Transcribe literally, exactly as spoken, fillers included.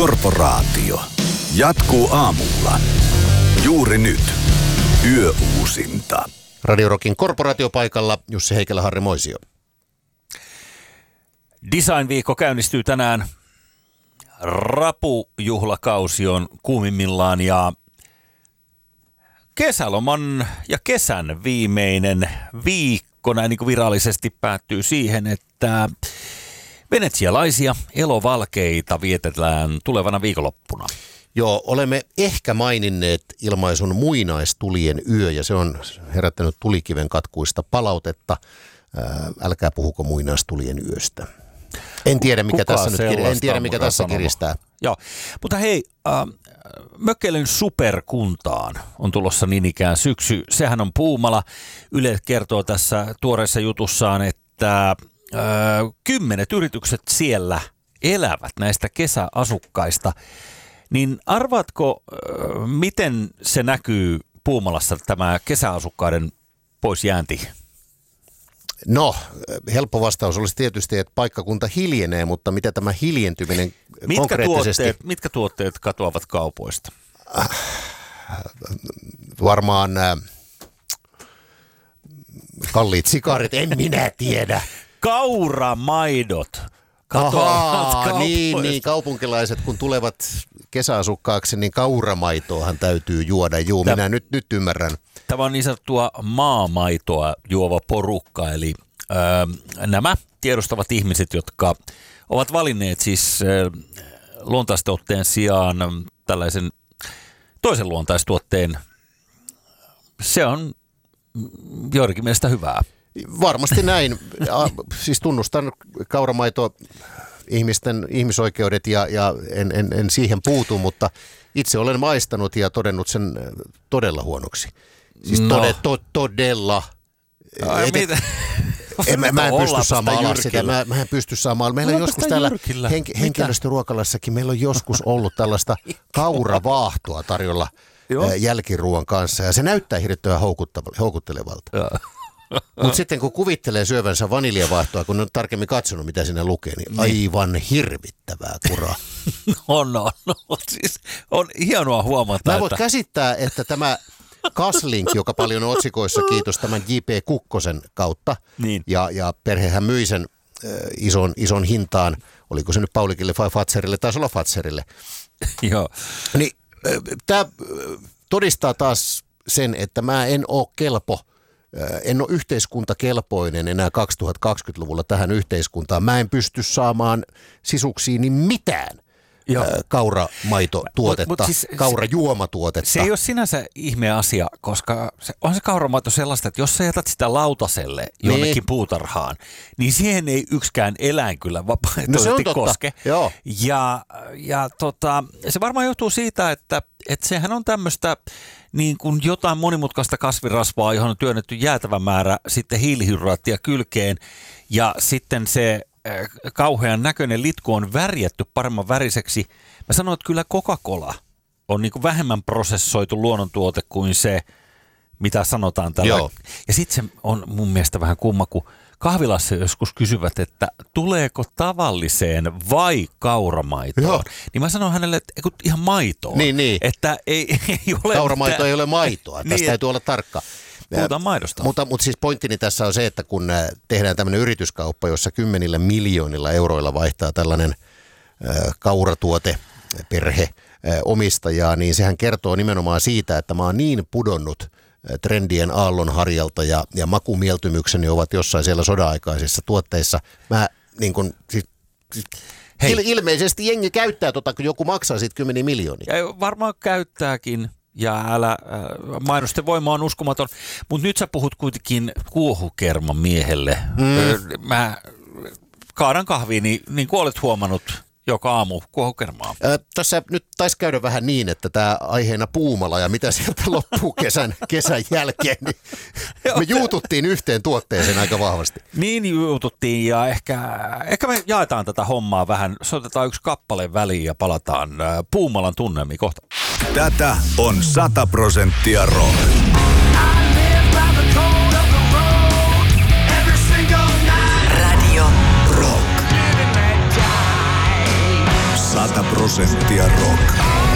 Korporaatio. Jatkuu aamulla. Juuri nyt. Yöuusinta. Radio Rockin korporaatiopaikalla Jussi Heikelä, Harri Moisio. Design-viikko käynnistyy tänään. Rapujuhlakausi on kuumimmillaan ja kesäloman ja kesän viimeinen viikko näin niin kuin virallisesti päättyy siihen, että venetsialaisia elovalkeita vietetään tulevana viikonloppuna. Joo, olemme ehkä maininneet ilmaisun muinaistulien yö ja se on herättänyt tulikiven katkuista palautetta. Ää, älkää puhuko muinaistulien yöstä. En tiedä mikä Kuka tässä nyt en tiedä mikä tässä sanoma. kiristää. Joo, mutta hei, äh, Mökkelyn superkuntaan on tulossa niin ikään syksy. Sehän on Puumala. Yle kertoo tässä tuoreessa jutussaan, että äh, kymmenet yritykset siellä elävät näistä kesäasukkaista. Niin arvaatko, äh, miten se näkyy Puumalassa tämä kesäasukkaiden poisjäänti? No, helppo vastaus olisi tietysti, että paikkakunta hiljenee, mutta mitä tämä hiljentyminen mitkä konkreettisesti... Tuotteet, mitkä tuotteet katoavat kaupoista? Äh, varmaan äh, kalliit sikarit, en minä tiedä. Kauramaidot katoavat kaupoista. Niin, niin, kaupunkilaiset kun tulevat kesäasukkaaksi, niin kauramaitoahan täytyy juoda. Juu, Tämä, minä nyt, nyt ymmärrän. Tämä on niin sanottua maamaitoa juova porukka, eli öö, nämä tiedostavat ihmiset, jotka ovat valinneet siis öö, luontaistuotteen sijaan tällaisen toisen luontaistuotteen. Se on joidenkin mielestä hyvää. Varmasti näin. Siis tunnustan kauramaito ihmisten ihmisoikeudet ja, ja en, en, en siihen puutu, mutta itse olen maistanut ja todennut sen todella huonoksi. Siis no. tode, to, todella. Ai, mitä? En, mä, mä en pysty saamaan alas sitä. Mä, mä en pysty saamaan. Meillä on joskus täällä hen, henkilöstöruokalassakin meillä on joskus ollut tällaista kauravaahtoa tarjolla jälkiruuan kanssa ja se näyttää hirveän houkuttelevalta. Mutta sitten kun kuvittelee syövänsä vaniljavaahtoa, kun on tarkemmin katsonut, mitä siinä lukee, niin aivan hirvittävää kuraa. No, no, no. Siis on hienoa huomata. Mä voin että... käsittää, että tämä Kaslink, joka paljon on otsikoissa, kiitos tämän J P Kukkosen kautta, niin. ja, ja perhehän myi sen äh, ison, ison hintaan, oliko se nyt Paulikille vai Fatserille, taisi olla Fatserille. Joo. Niin äh, tämä äh, todistaa taas sen, että mä en ole kelpo. En ole yhteiskuntakelpoinen enää kaksituhattakaksikymmentäluvulla tähän yhteiskuntaan. Mä en pysty saamaan sisuksiini mitään Joo. kauramaitotuotetta, mut, mut siis, kaurajuomatuotetta. Se ei ole sinänsä ihmeä asia, koska se, on se kauramaito sellaista, että jos sä jätät sitä lautaselle jonnekin niin. puutarhaan, niin siihen ei yksikään eläin kyllä vapaaehtoisesti no koske. Joo. Ja, ja tota, se varmaan johtuu siitä, että, että sehän on tämmöistä niin kuin jotain monimutkaista kasvirasvaa, johon on työnnetty jäätävä määrä sitten hiilihydraattia kylkeen ja sitten se äh, kauhean näköinen litku on värjätty paremman väriseksi. Mä sanon, että kyllä Coca-Cola on niin kuin vähemmän prosessoitu luonnontuote kuin se, mitä sanotaan tällä. Joo. Ja sitten se on mun mielestä vähän kumma, kun kahvilassa joskus kysyvät, että tuleeko tavalliseen vai kauramaitoon. Joo. Niin mä sanon hänelle, että ihan maitoon. Niin, niin. Että ei, ei ole kauramaito mitään. Ei ole maitoa. Tästä niin, täytyy olla tarkka. Puhutaan maidosta. Mutta, mutta siis pointtini tässä on se, että kun tehdään tämmöinen yrityskauppa, jossa kymmenillä miljoonilla euroilla vaihtaa tällainen äh, kauratuote perhe äh, omistajaa, niin sehän kertoo nimenomaan siitä, että mä oon niin pudonnut trendien aallonharjalta ja, ja makumieltymykseni ovat jossain siellä sodan-aikaisissa tuotteissa. Mä niin kun, siis, il, ilmeisesti jengi käyttää tota, kun joku maksaa siitä kymmeniä miljoonia. Ja varmaan käyttääkin. Ja älä, äh, mainosten voima on uskomaton. Mutta nyt sä puhut kuitenkin kuohukerman miehelle. Mm. Mä kaadan kahviin, niin, niin kuin olet huomannut joka aamu kuohukermaa. Äh, tässä nyt taisi käydä vähän niin, että tämä aiheena Puumala ja mitä sieltä loppuu kesän, kesän jälkeen, niin me juututtiin yhteen tuotteeseen aika vahvasti. Niin juututtiin ja ehkä, ehkä me jaetaan tätä hommaa vähän. Soitetaan yksi kappale väliin ja palataan Puumalan tunnelmiin kohta. Tätä on sata prosenttia rock. Radio Rock. sata prosenttia prosenttia rock.